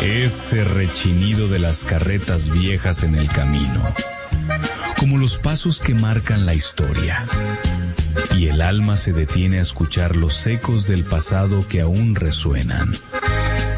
ese rechinido de las carretas viejas en el camino, como los pasos que marcan la historia. Y el alma se detiene a escuchar los ecos del pasado que aún resuenan.